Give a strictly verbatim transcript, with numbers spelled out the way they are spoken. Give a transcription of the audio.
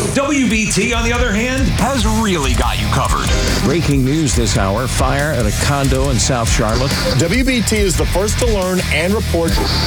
W B T, on the other hand, has really got you covered. Breaking news this hour, fire at a condo in South Charlotte. W B T is the first to learn and report